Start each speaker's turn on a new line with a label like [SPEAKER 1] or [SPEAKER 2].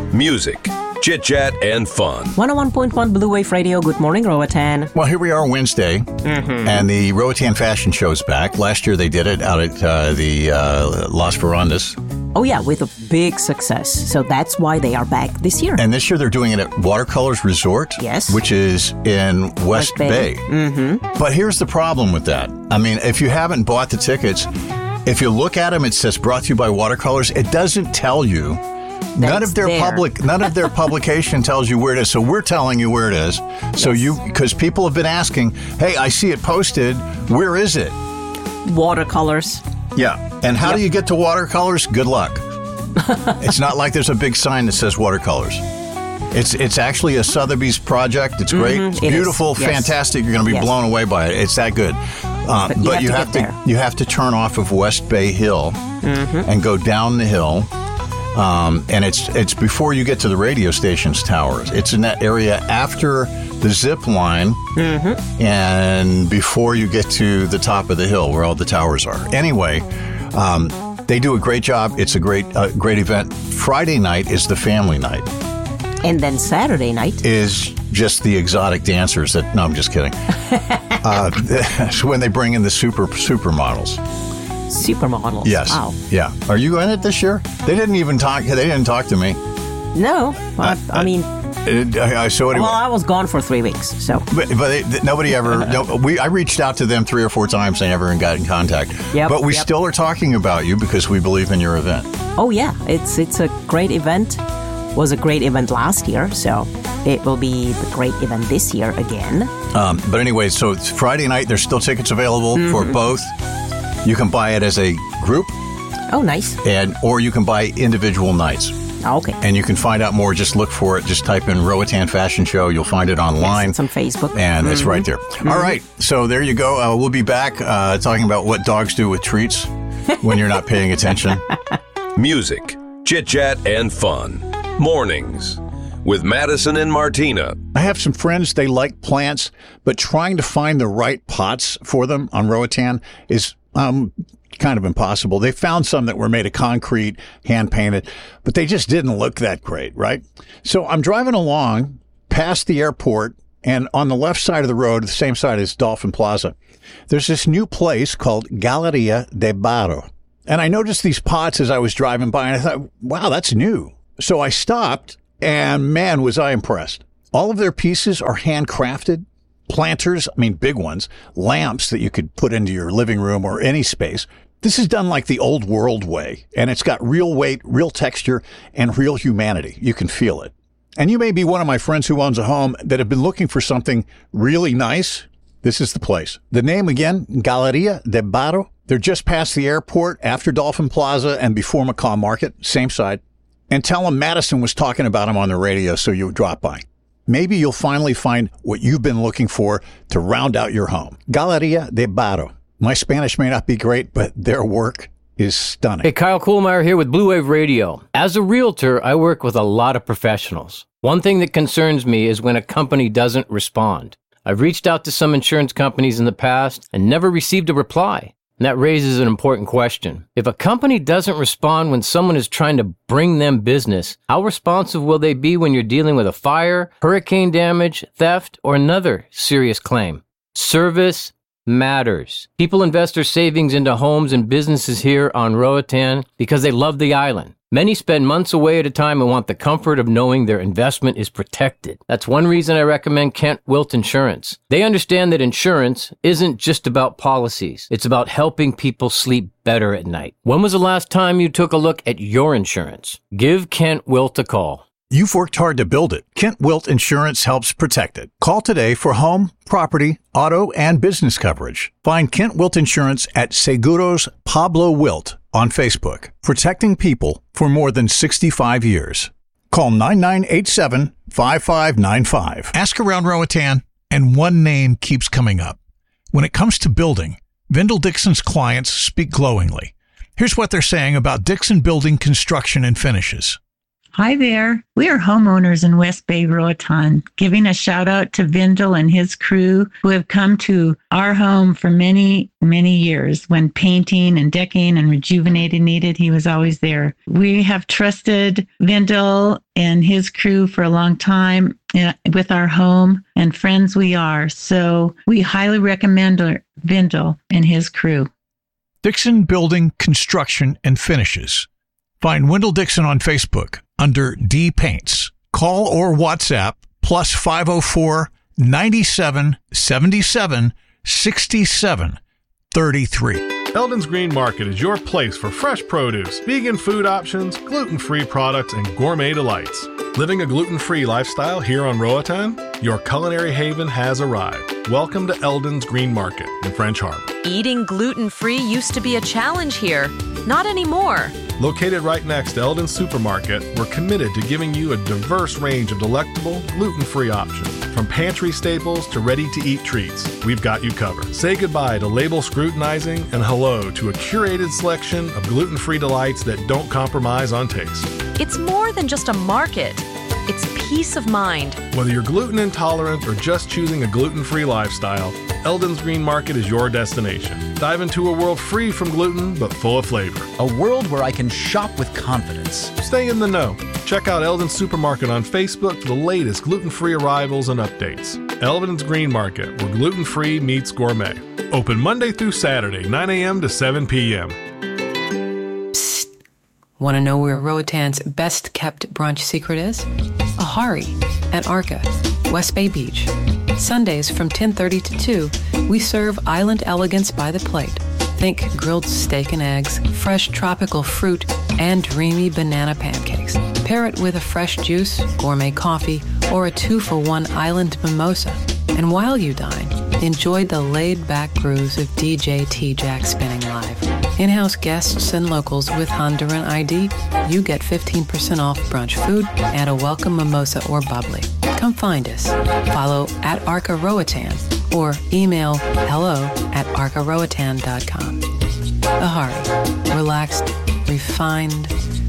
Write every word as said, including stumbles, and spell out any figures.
[SPEAKER 1] Music, chit-chat, and fun.
[SPEAKER 2] one oh one point one Blue Wave Radio. Good morning, Roatan.
[SPEAKER 3] Well, here we are Wednesday, mm-hmm. and the Roatan Fashion Show's back. Last year they did it out at uh, the uh, Las Verandas.
[SPEAKER 2] Oh, yeah, with a big success. So that's why they are back this year.
[SPEAKER 3] And this year they're doing it at Watercolors Resort,
[SPEAKER 2] yes,
[SPEAKER 3] which is in West, West Bay.
[SPEAKER 2] Bay. Mm-hmm.
[SPEAKER 3] But here's the problem with that. I mean, if you haven't bought the tickets, if you look at them, it says brought to you by Watercolors. It doesn't tell you.
[SPEAKER 2] That's
[SPEAKER 3] none of their
[SPEAKER 2] there.
[SPEAKER 3] public, none of their publication tells you where it is. So we're telling you where it is. So yes. you, because people have been asking, hey, I see it posted. Where is it?
[SPEAKER 2] Watercolors.
[SPEAKER 3] Yeah. And how
[SPEAKER 2] yep.
[SPEAKER 3] do you get to Watercolors? Good luck. It's not like there's a big sign that says Watercolors. It's it's actually a Sotheby's project. It's great.
[SPEAKER 2] Mm-hmm.
[SPEAKER 3] It's
[SPEAKER 2] it
[SPEAKER 3] beautiful,
[SPEAKER 2] is. Yes.
[SPEAKER 3] fantastic. You're going to be
[SPEAKER 2] yes.
[SPEAKER 3] blown away by it. It's that good. Uh,
[SPEAKER 2] but you
[SPEAKER 3] but
[SPEAKER 2] have
[SPEAKER 3] you
[SPEAKER 2] to
[SPEAKER 3] have
[SPEAKER 2] get
[SPEAKER 3] to
[SPEAKER 2] there.
[SPEAKER 3] you have to turn off of West Bay Hill
[SPEAKER 2] mm-hmm.
[SPEAKER 3] and go down the hill. Um, and it's it's before you get to the radio station's towers. It's in that area after the zip line
[SPEAKER 2] mm-hmm.
[SPEAKER 3] and before you get to the top of the hill where all the towers are. Anyway, um, they do a great job. It's a great uh, great event. Friday night is the family night.
[SPEAKER 2] And then Saturday night
[SPEAKER 3] is just the exotic dancers that, no, I'm just kidding. uh, that's when they bring in the super supermodels.
[SPEAKER 2] Supermodels.
[SPEAKER 3] Yes.
[SPEAKER 2] Wow.
[SPEAKER 3] Yeah. Are you in it this year? They didn't even talk. They didn't talk to me.
[SPEAKER 2] No. I, I mean,
[SPEAKER 3] uh, I, so anyway.
[SPEAKER 2] Well, I was gone for three weeks, so.
[SPEAKER 3] But, but they, nobody ever. no, we I reached out to them three or four times. They never got in contact.
[SPEAKER 2] Yep,
[SPEAKER 3] but we
[SPEAKER 2] yep.
[SPEAKER 3] still are talking about you because we believe in your event.
[SPEAKER 2] Oh yeah, it's it's a great event. Was a great event last year, so it will be the great event this year again.
[SPEAKER 3] Um, but anyway, so it's Friday night. There's still tickets available
[SPEAKER 2] mm-hmm.
[SPEAKER 3] for both. You can buy it as a group.
[SPEAKER 2] Oh, nice.
[SPEAKER 3] And or you can buy individual nights.
[SPEAKER 2] Oh, okay.
[SPEAKER 3] And you can find out more. Just look for it. Just type in Roatan Fashion Show. You'll find it online.
[SPEAKER 2] Yes, it's on Facebook.
[SPEAKER 3] And
[SPEAKER 2] mm-hmm.
[SPEAKER 3] it's right there.
[SPEAKER 2] Mm-hmm.
[SPEAKER 3] All right. So there you go. Uh, we'll be back uh, talking about what dogs do with treats when you're not paying attention.
[SPEAKER 1] Music, chit-chat, and fun. Mornings with Madison and Martina.
[SPEAKER 3] I have some friends, they like plants, but trying to find the right pots for them on Roatan is um, kind of impossible. They found some that were made of concrete, hand-painted, but they just didn't look that great, right? So I'm driving along past the airport, and on the left side of the road, the same side as Dolphin Plaza, there's this new place called Galleria de Barro. And I noticed these pots as I was driving by, and I thought, wow, that's new. So I stopped, and man, was I impressed. All of their pieces are handcrafted. Planters, I mean, big ones, lamps that you could put into your living room or any space. This is done like the old world way, and it's got real weight, real texture, and real humanity. You can feel it. And you may be one of my friends who owns a home that have been looking for something really nice. This is the place. The name again, Galleria de Barro. They're just past the airport, after Dolphin Plaza, and before McCaw Market, same side. And tell them Madison was talking about them on the radio, so you would drop by. Maybe you'll finally find what you've been looking for to round out your home. Galleria de Barro. My Spanish may not be great, but their work is stunning.
[SPEAKER 4] Hey, Kyle Kuhlmeyer here with Blue Wave Radio. As a realtor, I work with a lot of professionals. One thing that concerns me is when a company doesn't respond. I've reached out to some insurance companies in the past and never received a reply. And that raises an important question. If a company doesn't respond when someone is trying to bring them business, how responsive will they be when you're dealing with a fire, hurricane damage, theft, or another serious claim? Service matters. People invest their savings into homes and businesses here on Roatan because they love the island. Many spend months away at a time and want the comfort of knowing their investment is protected. That's one reason I recommend Kent Wilt Insurance. They understand that insurance isn't just about policies. It's about helping people sleep better at night. When was the last time you took a look at your insurance? Give Kent Wilt a call.
[SPEAKER 3] You've worked hard to build it. Kent Wilt Insurance helps protect it. Call today for home, property, auto, and business coverage. Find Kent Wilt Insurance at Seguros Pablo Wilt on Facebook. Protecting people for more than sixty-five years. Call nine nine eight seven, five five nine five.
[SPEAKER 5] Ask around Roatan, and one name keeps coming up. When it comes to building, Vendel Dixon's clients speak glowingly. Here's what they're saying about Dixon Building Construction and Finishes.
[SPEAKER 6] Hi there. We are homeowners in West Bay, Roatan, giving a shout out to Vindel and his crew who have come to our home for many, many years. When painting and decking and rejuvenating needed, he was always there. We have trusted Vindel and his crew for a long time with our home, and friends we are. So we highly recommend Vindel and his crew.
[SPEAKER 5] Dixon Building Construction and Finishes. Find Wendell Dixon on Facebook under D Paints. Call or WhatsApp plus five oh four, ninety-seven, seventy-seven, sixty-seven, thirty-three.
[SPEAKER 7] Eldon's Green Market is your place for fresh produce, vegan food options, gluten-free products, and gourmet delights. Living a gluten-free lifestyle here on Roatan? Your culinary haven has arrived. Welcome to Eldon's Green Market in French Harbor.
[SPEAKER 8] Eating gluten-free used to be a challenge here. Not anymore.
[SPEAKER 7] Located right next to Eldon's Supermarket, we're committed to giving you a diverse range of delectable, gluten-free options. From pantry staples to ready-to-eat treats, we've got you covered. Say goodbye to label scrutinizing and hello to a curated selection of gluten-free delights that don't compromise on taste.
[SPEAKER 8] It's more than just a market. It's peace of mind.
[SPEAKER 7] Whether you're gluten intolerant or just choosing a gluten-free lifestyle, Eldon's Green Market is your destination. Dive into a world free from gluten but full of flavor.
[SPEAKER 9] A world where I can shop with confidence.
[SPEAKER 7] Stay in the know. Check out Eldon's Supermarket on Facebook for the latest gluten-free arrivals and updates. Eldon's Green Market, where gluten-free meets gourmet. Open Monday through Saturday, nine a.m. to seven p.m.
[SPEAKER 10] Psst. Want to know where Roatan's best-kept brunch secret is? Ahari at Arca, West Bay Beach. Sundays from ten thirty to two, we serve island elegance by the plate. Think grilled steak and eggs, fresh tropical fruit, and dreamy banana pancakes. Pair it with a fresh juice, gourmet coffee, or a two-for-one island mimosa. And while you dine, enjoy the laid-back grooves of D J T-Jack spinning live. In-house guests and locals with Honduran I D, you get fifteen percent off brunch food and a welcome mimosa or bubbly. Come find us. Follow at Arca Roatan or email hello at arca roatan dot com. Ahari, relaxed, refined,